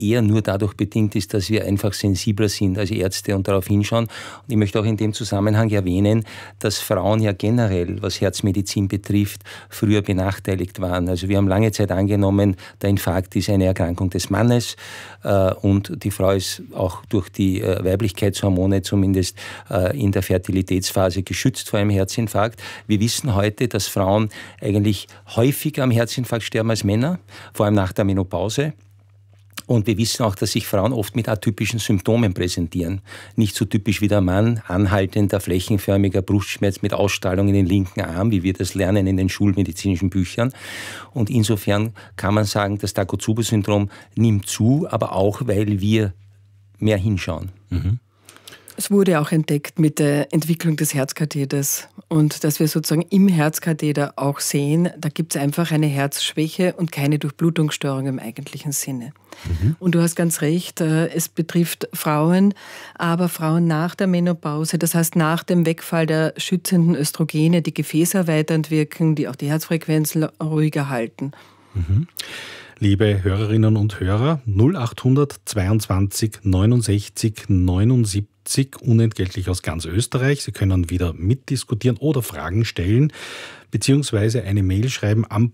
eher nur dadurch bedingt ist, dass wir einfach sensibler sind als Ärzte und darauf hinschauen. Und ich möchte auch in dem Zusammenhang erwähnen, dass Frauen ja generell, was Herzmedizin betrifft, früher benachteiligt waren. Also wir haben lange Zeit angenommen, der Infarkt ist eine Erkrankung des Mannes und die Frau ist auch durch die Weiblichkeitshormone zumindest in der Fertilitätsphase geschützt vor einem Herzinfarkt. Wir wissen heute, dass Frauen eigentlich häufiger am Herzinfarkt sterben als Männer, vor allem nach der Menopause. Und wir wissen auch, dass sich Frauen oft mit atypischen Symptomen präsentieren. Nicht so typisch wie der Mann, anhaltender, flächenförmiger Brustschmerz mit Ausstrahlung in den linken Arm, wie wir das lernen in den schulmedizinischen Büchern. Und insofern kann man sagen, das Takotsubo-Syndrom nimmt zu, aber auch, weil wir mehr hinschauen. Mhm. Es wurde auch entdeckt mit der Entwicklung des Herzkatheters und dass wir sozusagen im Herzkatheter auch sehen, da gibt es einfach eine Herzschwäche und keine Durchblutungsstörung im eigentlichen Sinne. Mhm. Und du hast ganz recht, es betrifft Frauen, aber Frauen nach der Menopause, das heißt nach dem Wegfall der schützenden Östrogene, die gefäßerweiternd wirken, die auch die Herzfrequenz ruhiger halten. Mhm. Liebe Hörerinnen und Hörer, 0800 22 69 79 unentgeltlich aus ganz Österreich. Sie können wieder mitdiskutieren oder Fragen stellen, beziehungsweise eine Mail schreiben am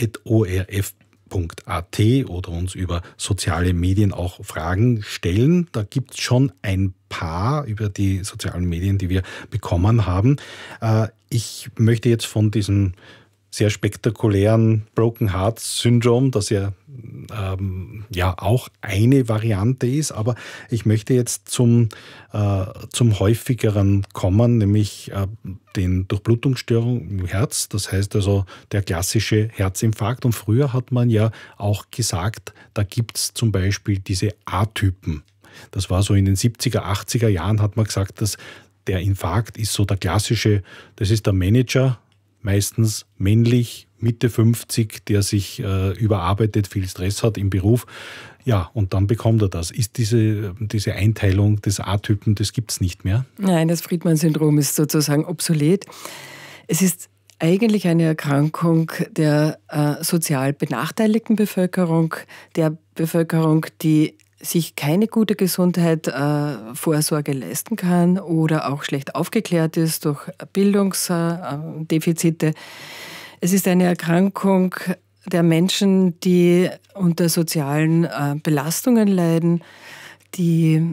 puls.orf.at oder uns über soziale Medien auch Fragen stellen. Da gibt es schon ein paar über die sozialen Medien, die wir bekommen haben. Ich möchte jetzt von diesem sehr spektakulären Broken Heart Syndrom, das ja auch eine Variante ist, aber ich möchte jetzt zum häufigeren kommen, nämlich den Durchblutungsstörungen im Herz, das heißt also der klassische Herzinfarkt. Und früher hat man ja auch gesagt, da gibt es zum Beispiel diese A-Typen. Das war so in den 70er, 80er Jahren hat man gesagt, dass der Infarkt ist so der klassische, das ist der Manager, meistens männlich, Mitte 50, der sich überarbeitet, viel Stress hat im Beruf. Ja, und dann bekommt er das. Ist diese Einteilung des A-Typen, das gibt es nicht mehr? Nein, das Friedmann-Syndrom ist sozusagen obsolet. Es ist eigentlich eine Erkrankung der sozial benachteiligten Bevölkerung, der Bevölkerung, die sich keine gute Gesundheitsvorsorge leisten kann oder auch schlecht aufgeklärt ist durch Bildungsdefizite. Es ist eine Erkrankung der Menschen, die unter sozialen Belastungen leiden, die,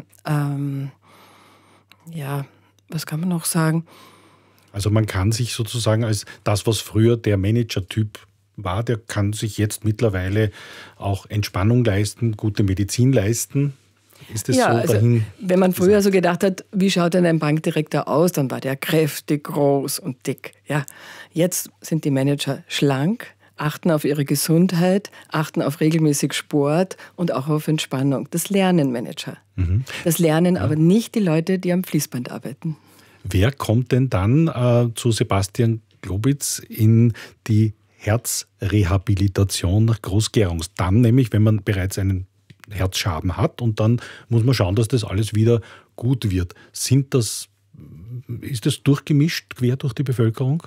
was kann man noch sagen? Also man kann sich sozusagen als das, was früher der Manager-Typ war, der kann sich jetzt mittlerweile auch Entspannung leisten, gute Medizin leisten. Ist das so dahin? Wenn man früher so gedacht hat, wie schaut denn ein Bankdirektor aus, dann war der kräftig, groß und dick. Ja, jetzt sind die Manager schlank, achten auf ihre Gesundheit, achten auf regelmäßig Sport und auch auf Entspannung. Das lernen Manager. Mhm. Das lernen aber nicht die Leute, die am Fließband arbeiten. Wer kommt denn dann zu Sebastian Globitz in die Herzrehabilitation nach Groß-Gerungs? Dann nämlich, wenn man bereits einen Herzschaden hat und dann muss man schauen, dass das alles wieder gut wird. Ist das durchgemischt, quer durch die Bevölkerung?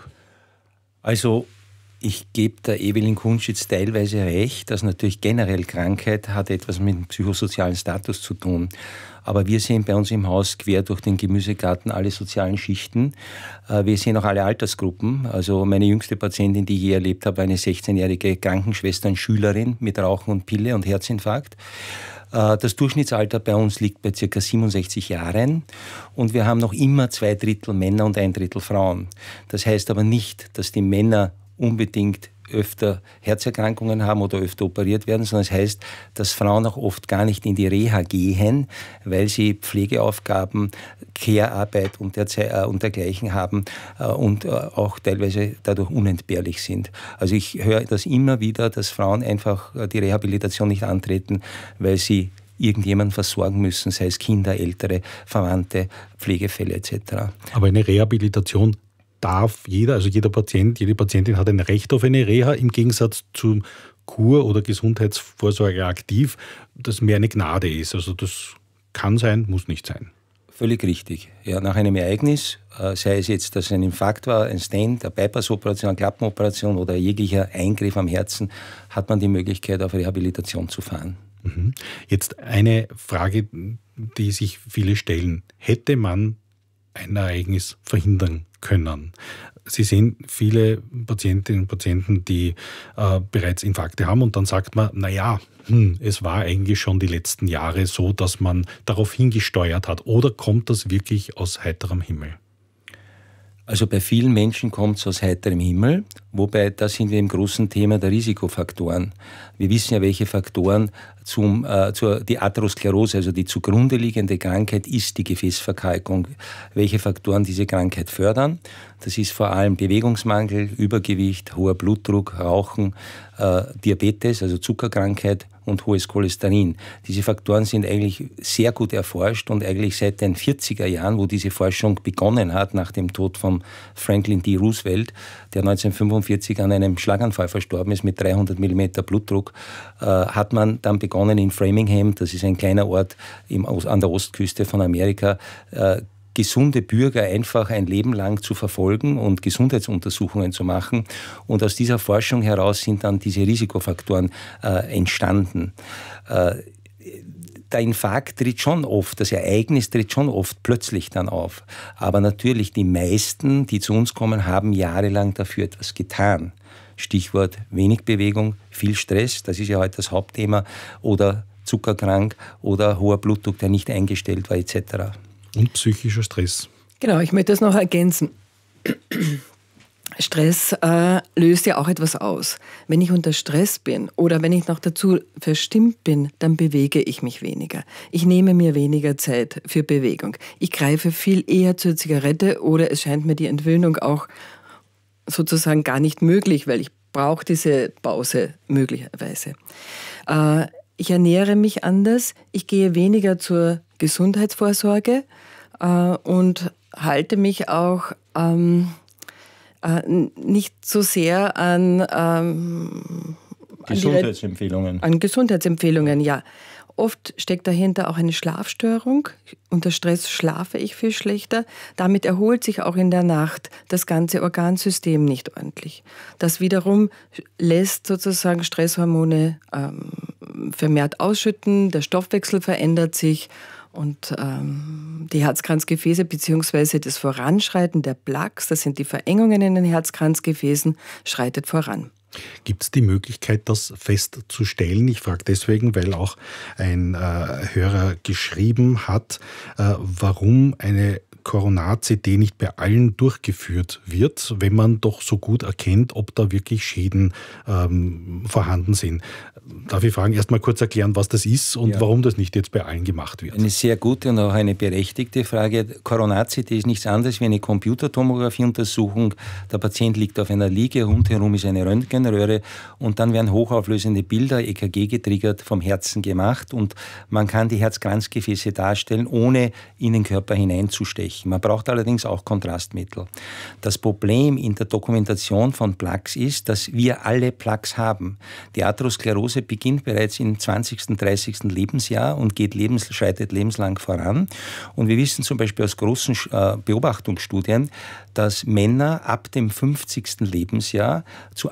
Also ich gebe der Evelyn Kunschitz teilweise recht, dass natürlich generell Krankheit hat etwas mit dem psychosozialen Status zu tun. Aber wir sehen bei uns im Haus quer durch den Gemüsegarten alle sozialen Schichten. Wir sehen auch alle Altersgruppen. Also meine jüngste Patientin, die ich je erlebt habe, eine 16-jährige Krankenschwestern-Schülerin mit Rauchen und Pille und Herzinfarkt. Das Durchschnittsalter bei uns liegt bei ca. 67 Jahren und wir haben noch immer 2/3 Männer und 1/3 Frauen. Das heißt aber nicht, dass die Männer unbedingt öfter Herzerkrankungen haben oder öfter operiert werden, sondern es heißt, dass Frauen auch oft gar nicht in die Reha gehen, weil sie Pflegeaufgaben, Care-Arbeit und dergleichen haben und auch teilweise dadurch unentbehrlich sind. Also ich höre das immer wieder, dass Frauen einfach die Rehabilitation nicht antreten, weil sie irgendjemanden versorgen müssen, sei es Kinder, Ältere, Verwandte, Pflegefälle etc. Aber eine Rehabilitation darf jeder, also jeder Patient, jede Patientin hat ein Recht auf eine Reha, im Gegensatz zum Kur- oder Gesundheitsvorsorge aktiv, das mehr eine Gnade ist. Also das kann sein, muss nicht sein. Völlig richtig. Ja, nach einem Ereignis, sei es jetzt, dass es ein Infarkt war, ein Stent, eine Bypassoperation, eine Klappenoperation oder jeglicher Eingriff am Herzen, hat man die Möglichkeit, auf Rehabilitation zu fahren. Jetzt eine Frage, die sich viele stellen. Hätte man ein Ereignis verhindern können? Sie sehen viele Patientinnen und Patienten, die bereits Infarkte haben und dann sagt man, naja, es war eigentlich schon die letzten Jahre so, dass man darauf hingesteuert hat. Oder kommt das wirklich aus heiterem Himmel? Also bei vielen Menschen kommt es aus heiterem Himmel, wobei da sind wir im großen Thema der Risikofaktoren. Wir wissen ja, welche Faktoren die Atherosklerose, also die zugrunde liegende Krankheit, ist die Gefäßverkalkung. Welche Faktoren diese Krankheit fördern? Das ist vor allem Bewegungsmangel, Übergewicht, hoher Blutdruck, Rauchen, Diabetes, also Zuckerkrankheit und hohes Cholesterin. Diese Faktoren sind eigentlich sehr gut erforscht und eigentlich seit den 40er Jahren, wo diese Forschung begonnen hat, nach dem Tod von Franklin D. Roosevelt, der 1945 an einem Schlaganfall verstorben ist mit 300 mm Blutdruck, hat man dann begonnen in Framingham, das ist ein kleiner Ort an der Ostküste von Amerika, gesunde Bürger einfach ein Leben lang zu verfolgen und Gesundheitsuntersuchungen zu machen. Und aus dieser Forschung heraus sind dann diese Risikofaktoren entstanden. Der Infarkt tritt schon oft, das Ereignis tritt schon oft plötzlich dann auf. Aber natürlich, die meisten, die zu uns kommen, haben jahrelang dafür etwas getan. Stichwort wenig Bewegung, viel Stress, das ist ja heute das Hauptthema, oder zuckerkrank oder hoher Blutdruck, der nicht eingestellt war, etc. Und psychischer Stress. Genau, ich möchte das noch ergänzen. Stress löst ja auch etwas aus. Wenn ich unter Stress bin oder wenn ich noch dazu verstimmt bin, dann bewege ich mich weniger. Ich nehme mir weniger Zeit für Bewegung. Ich greife viel eher zur Zigarette oder es scheint mir die Entwöhnung auch sozusagen gar nicht möglich, weil ich brauche diese Pause möglicherweise. Ich ernähre mich anders, ich gehe weniger zur Gesundheitsvorsorge und halte mich auch nicht so sehr an Gesundheitsempfehlungen. An Gesundheitsempfehlungen, ja. Oft steckt dahinter auch eine Schlafstörung. Unter Stress schlafe ich viel schlechter. Damit erholt sich auch in der Nacht das ganze Organsystem nicht ordentlich. Das wiederum lässt sozusagen Stresshormone vermehrt ausschütten, der Stoffwechsel verändert sich und die Herzkranzgefäße bzw. das Voranschreiten der Plaques, das sind die Verengungen in den Herzkranzgefäßen, schreitet voran. Gibt es die Möglichkeit, das festzustellen? Ich frage deswegen, weil auch ein Hörer geschrieben hat, warum eine Coronat-CT nicht bei allen durchgeführt wird, wenn man doch so gut erkennt, ob da wirklich Schäden vorhanden sind. Darf ich fragen, erst mal kurz erklären, was das ist und warum das nicht jetzt bei allen gemacht wird? Eine sehr gute und auch eine berechtigte Frage. Coronat-CT ist nichts anderes wie eine Computertomographie-Untersuchung. Der Patient liegt auf einer Liege, rundherum ist eine Röntgenröhre und dann werden hochauflösende Bilder, EKG getriggert, vom Herzen gemacht und man kann die Herzkranzgefäße darstellen, ohne in den Körper hineinzustechen. Man braucht allerdings auch Kontrastmittel. Das Problem in der Dokumentation von Plaques ist, dass wir alle Plaques haben. Die Atherosklerose beginnt bereits im 20., 30. Lebensjahr und schreitet lebenslang voran. Und wir wissen zum Beispiel aus großen Beobachtungsstudien, dass Männer ab dem 50. Lebensjahr zu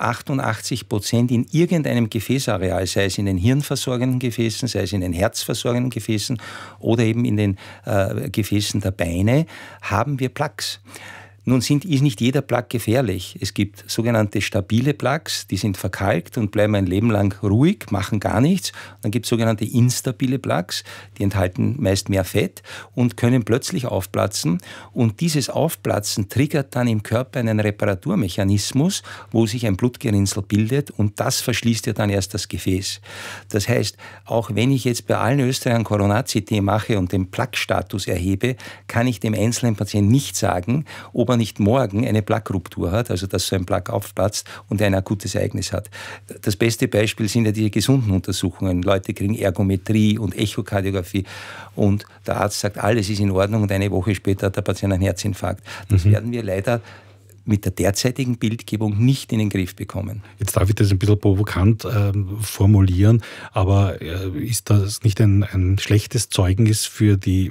88% in irgendeinem Gefäßareal, sei es in den hirnversorgenden Gefäßen, sei es in den herzversorgenden Gefäßen oder eben in den Gefäßen der Beine, haben wir Plaques. Nun ist nicht jeder Plaque gefährlich. Es gibt sogenannte stabile Plaques, die sind verkalkt und bleiben ein Leben lang ruhig, machen gar nichts. Dann gibt es sogenannte instabile Plaques, die enthalten meist mehr Fett und können plötzlich aufplatzen. Und dieses Aufplatzen triggert dann im Körper einen Reparaturmechanismus, wo sich ein Blutgerinnsel bildet und das verschließt ja dann erst das Gefäß. Das heißt, auch wenn ich jetzt bei allen Österreichern Coronat-CT mache und den Plaque-Status erhebe, kann ich dem einzelnen Patienten nicht sagen, ob er nicht morgen eine Plaque-Ruptur hat, also dass so ein Plaque aufplatzt und ein akutes Ereignis hat. Das beste Beispiel sind ja die gesunden Untersuchungen. Leute kriegen Ergometrie und Echokardiographie und der Arzt sagt, alles ist in Ordnung und eine Woche später hat der Patient einen Herzinfarkt. Das werden wir leider mit der derzeitigen Bildgebung nicht in den Griff bekommen. Jetzt darf ich das ein bisschen provokant formulieren, aber ist das nicht ein schlechtes Zeugnis für die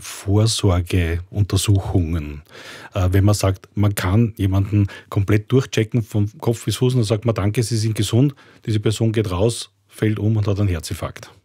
Vorsorgeuntersuchungen? Wenn man sagt, man kann jemanden komplett durchchecken von Kopf bis Fuß und dann sagt man, danke, Sie sind gesund, diese Person geht raus, fällt um und hat einen Herzinfarkt.